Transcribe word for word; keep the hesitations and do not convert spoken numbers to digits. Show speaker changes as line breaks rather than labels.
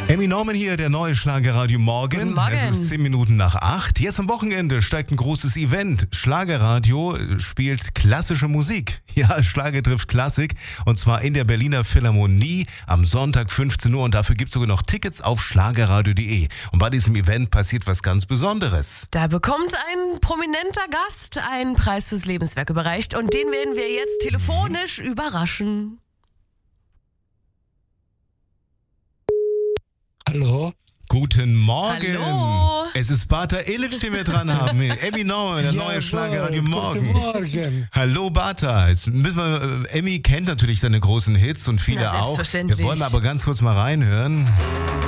Emmy Norman hier, der neue Schlagerradio Morgen.
Guten Morgen.
Es ist zehn Minuten nach acht. Jetzt am Wochenende steigt ein großes Event. Schlagerradio spielt klassische Musik. Ja, Schlager trifft Klassik. Und zwar in der Berliner Philharmonie am Sonntag fünfzehn Uhr. Und dafür gibt es sogar noch Tickets auf schlagerradio punkt de. Und bei diesem Event passiert was ganz Besonderes.
Da bekommt ein prominenter Gast einen Preis fürs Lebenswerk überreicht. Und den werden wir jetzt telefonisch überraschen.
Hallo?
Guten Morgen.
Hallo.
Es ist Bata Illich, den wir dran haben. Emmy Norman, der neue Schlagerradio Morgen.
Guten Morgen.
Hallo Bata. Jetzt müssen wir, äh, Emmy kennt natürlich seine großen Hits und viele
Na,
auch.
selbstverständlich.
Wir wollen aber ganz kurz mal reinhören.